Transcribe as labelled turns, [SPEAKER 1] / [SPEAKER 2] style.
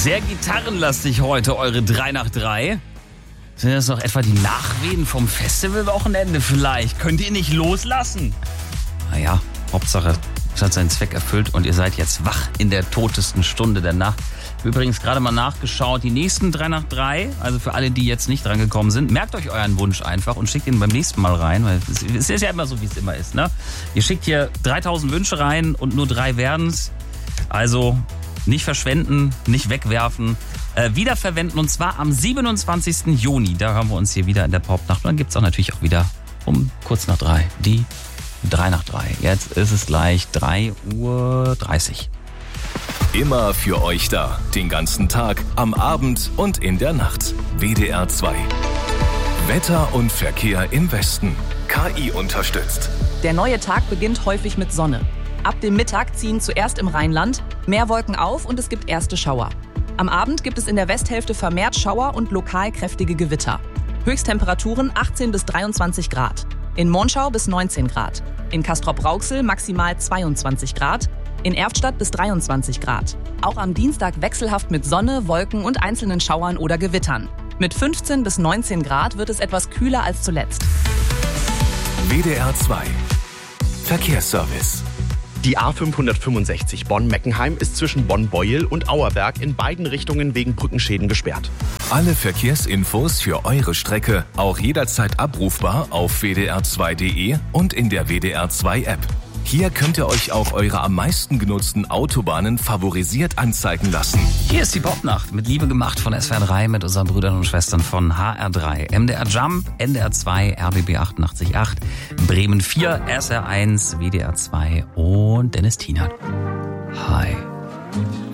[SPEAKER 1] Sehr gitarrenlastig heute, eure 3 nach 3. Sind das noch etwa die Nachwehen vom Festivalwochenende vielleicht? Könnt ihr nicht loslassen? Naja, Hauptsache, es hat seinen Zweck erfüllt und ihr seid jetzt wach in der totesten Stunde der Nacht. Ich habe übrigens gerade mal nachgeschaut, die nächsten 3 nach 3, also für alle, die jetzt nicht dran gekommen sind, merkt euch euren Wunsch einfach und schickt ihn beim nächsten Mal rein, weil es ist ja immer so, wie es immer ist, ne? Ihr schickt hier 3000 Wünsche rein und nur 3 werden's. Also nicht verschwenden, nicht wegwerfen, wiederverwenden, und zwar am 27. Juni. Da hören wir uns hier wieder in der Popnacht. Und dann gibt's auch natürlich auch wieder um kurz nach 3 die 3 nach 3. Jetzt ist es gleich 3:30 Uhr.
[SPEAKER 2] Immer für euch da, den ganzen Tag, am Abend und in der Nacht. WDR 2. Wetter und Verkehr im Westen. KI unterstützt.
[SPEAKER 3] Der neue Tag beginnt häufig mit Sonne. Ab dem Mittag ziehen zuerst im Rheinland mehr Wolken auf und es gibt erste Schauer. Am Abend gibt es in der Westhälfte vermehrt Schauer und lokal kräftige Gewitter. Höchsttemperaturen 18 bis 23 Grad. In Monschau bis 19 Grad. In Castrop-Rauxel maximal 22 Grad. In Erftstadt bis 23 Grad. Auch am Dienstag wechselhaft mit Sonne, Wolken und einzelnen Schauern oder Gewittern. Mit 15 bis 19 Grad wird es etwas kühler als zuletzt.
[SPEAKER 2] WDR 2. Verkehrsservice.
[SPEAKER 4] Die A565 Bonn-Meckenheim ist zwischen Bonn-Beuel und Auerberg in beiden Richtungen wegen Brückenschäden gesperrt.
[SPEAKER 2] Alle Verkehrsinfos für eure Strecke auch jederzeit abrufbar auf wdr2.de und in der WDR 2 App. Hier könnt ihr euch auch eure am meisten genutzten Autobahnen favorisiert anzeigen lassen.
[SPEAKER 1] Hier ist die Popnacht mit Liebe gemacht von SWR 3 mit unseren Brüdern und Schwestern von HR3, MDR Jump, NDR 2, RBB 88.8, Bremen 4, SR1, WDR 2 und Dennis Tienert. Hi.